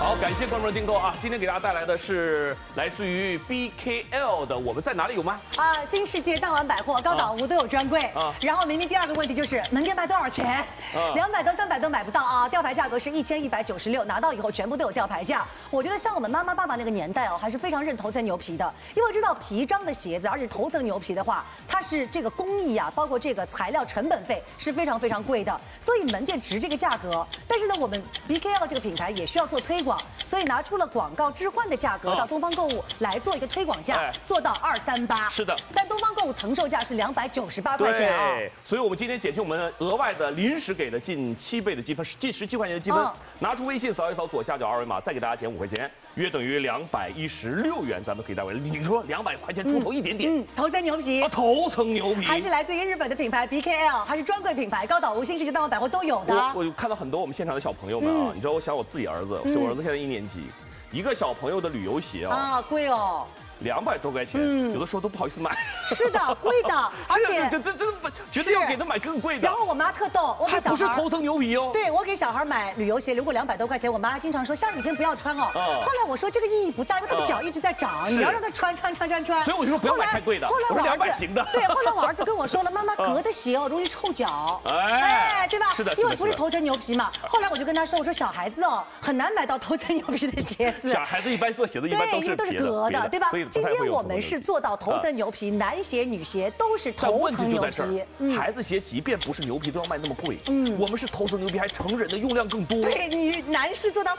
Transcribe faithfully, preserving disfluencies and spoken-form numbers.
好，感谢观众的订购啊！今天给大家带来的是来自于 B K L 的，我们在哪里有吗？ 啊，新世界当晚百货、高岛屋都有专柜。 啊， 然后明明第二个问题就是门店卖多少钱？两百到三百都买不到啊！吊牌价格是一千一百九十六，拿到以后全部都有吊牌价。我觉得像我们妈妈爸爸那个年代哦，还是非常认头层牛皮的，因为知道皮张的鞋子，而且头层牛皮的话，它是这个工艺啊，包括这个材料成本费是非常非常贵的，所以门店值这个价格。但是呢，我们 B K L 这个品牌也需要做推广，所以拿出了广告置换的价格到东方购物来做一个推广价，哎、做到二三八。 是的， 但东方购物层售价是两百九十八块钱啊。 对，所以我们今天减去我们额外的临时给的近七倍的积分，近十七块钱的积分，嗯、拿出微信扫一扫左下角二维码，再给大家减五块钱，约等于两百一十六元，咱们可以带回来。你说两百块钱出头一点点， 嗯，嗯头层牛皮， 啊，头层牛皮， 还是来自于日本的品牌 B K L， 还是专柜品牌，高岛屋、新世界、大王百货都有的。 我我看到很多我们现场的小朋友们啊，嗯、你知道，我想我自己儿子，嗯、我儿子现在一年级，一个小朋友的旅游鞋啊， 啊，贵哦。 两百多块钱，嗯、有的时候都不好意思买。 是的，贵的，而且这这这绝对要给他买更贵的。 然后我妈特逗，我给小孩不是头层牛皮哦。 对，我给小孩买旅游鞋，如果两百多块钱，我妈经常说下雨天不要穿哦。嗯、后来我说这个意义不大，因为他的脚一直在长，嗯、你要让他穿穿穿穿穿。 所以我就说不要买太贵的。 后来我两百型的。 对，后来我儿子跟我说了，妈妈革的鞋哦容易臭脚。哎，对吧？ 是的， 因为不是头层牛皮嘛。后来我就跟他说，我说小孩子哦很难买到头层牛皮的鞋子。 小孩子一般做鞋子一般都是都是革的，对吧？今天我们是做到头层牛皮，男鞋、女鞋都是头层牛皮。 孩子鞋即便不是牛皮，都要卖那么贵。嗯，我们是头层牛皮，还成人的用量更多。 对，女男士做到。